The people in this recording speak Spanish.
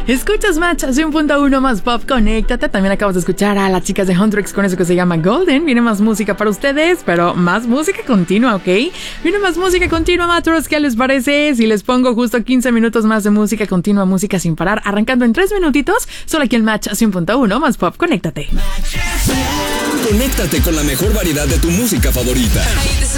Escuchas Match 100.1 más pop, conéctate. También acabas de escuchar a las chicas de Huntrix con eso que se llama Golden. Viene más música para ustedes, pero más música continua, ¿ok? Viene más música continua, Matros. ¿Qué les parece si les pongo justo 15 minutos más de música continua, música sin parar, arrancando en 3 minutitos, solo aquí en Match 100.1 más pop, conéctate. Conéctate con la mejor variedad de tu música favorita. Hey, this